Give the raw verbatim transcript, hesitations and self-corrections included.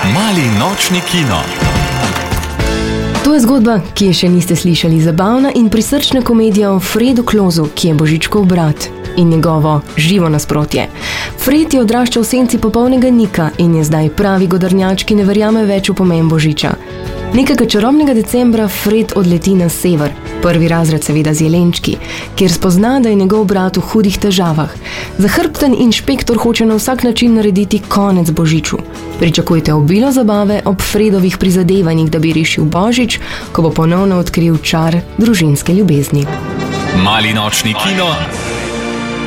Mali nočni kino. To je zgodba, ki je še niste slišali, zabavna in prisrčna komedija o Fredu Klozu, ki je Božičkov brat in njegovo živo nasprotje. Fred je odraščal v senci popolnega Nika in je zdaj pravi godrnjač, ki ne verjame več v pomen Božiča. Nekega čarobnega decembra Fred odleti na sever, prvi razred seveda z jelenčki, kjer spozna, da je njegov brat v hudih težavah. Zahrbten inšpektor hoče na vsak način narediti konec Božiču. Pričakujte obilo zabave ob Fredovih prizadevanjih, da bi rešil Božič, ko bo ponovno odkril čar družinske ljubezni. Mali nočni kino